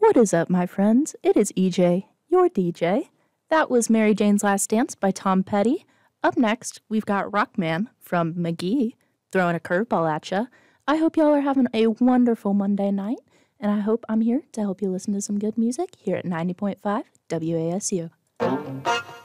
What is up, my friends? It is EJ, your DJ. That was Mary Jane's Last Dance by Tom Petty. Up next, we've got Rockman from McGee throwing a curveball at ya. I hope y'all are having a wonderful Monday night, and I hope I'm here to help you listen to some good music here at 90.5 WASU.